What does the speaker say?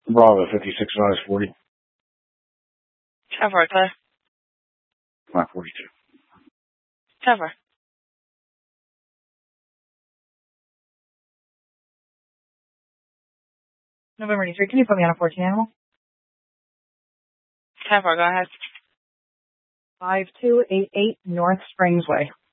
Bravo 56 size 40. Trevor, Claire. 542. Trevor. November 83, can you put me on a 14 animal? Trevor, go ahead. 5288 North Springs Way.